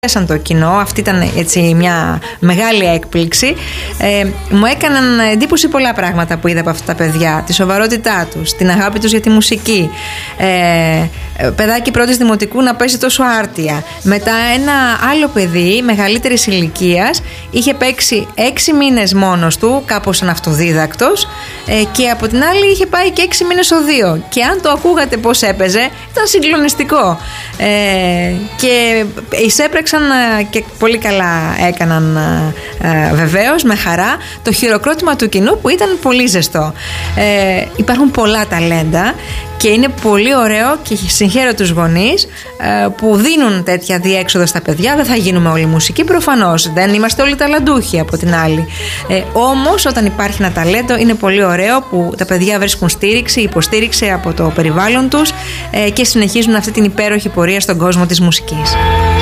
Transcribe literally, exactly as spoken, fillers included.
το κοινό, αυτή ήταν έτσι μια μεγάλη έκπληξη. Ε, μου έκαναν εντύπωση πολλά πράγματα που είδα από αυτά τα παιδιά. Τη σοβαρότητά τους, την αγάπη τους για τη μουσική. Ε, παιδάκι πρώτης δημοτικού να παίζει τόσο άρτια. Μετά ένα άλλο παιδί μεγαλύτερης ηλικίας είχε παίξει έξι μήνες μόνος του, κάπως σαν αυτοδίδακτος, ε, και από την άλλη είχε πάει και έξι μήνες οδείο. Και αν το ακούγατε πώς έπαιζε, ήταν συγκλονιστικό. Ε, και εισέπραξαν και πολύ καλά έκαναν, ε, βεβαίως, με χαρά, το χειροκρότημα του κοινού που ήταν πολύ ζεστό. Ε, υπάρχουν πολλά ταλέντα και είναι πολύ ωραίο και συγχαίρω τους γονείς ε, που δίνουν τέτοια διέξοδο στα παιδιά. Δεν θα γίνουμε όλοι μουσικοί, προφανώς. Δεν είμαστε όλοι ταλαντούχοι από την άλλη. Ε, όμως, όταν υπάρχει ένα ταλέντο, είναι πολύ ωραίο που τα παιδιά βρίσκουν στήριξη, υποστήριξη από το περιβάλλον τους ε, και συνεχίζουν αυτή την υπέροχη πορεία στον κόσμο της μουσικής.